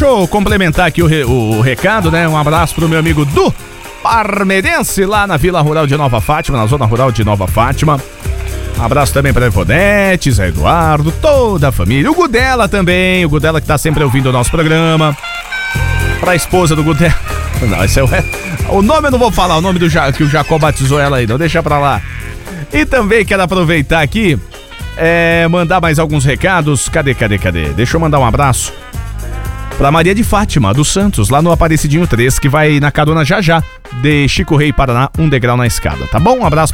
Deixa eu complementar aqui o recado, né? Um abraço pro meu amigo Du Parmerense, lá na Vila Rural de Nova Fátima, na Zona Rural de Nova Fátima. Um abraço também pra Ivonete, Zé Eduardo, toda a família. O Gudela também, o Gudela que tá sempre ouvindo o nosso programa. Pra esposa do Gudela. Não, esse é o nome eu não vou falar, o nome que o Jacó batizou ela aí, não, deixa pra lá. E também quero aproveitar aqui, mandar mais alguns recados. Cadê? Deixa eu mandar um abraço pra Maria de Fátima, dos Santos, lá no Aparecidinho 3, que vai na carona já, de Chico Rei, Paraná, um degrau na escada, tá bom? Um abraço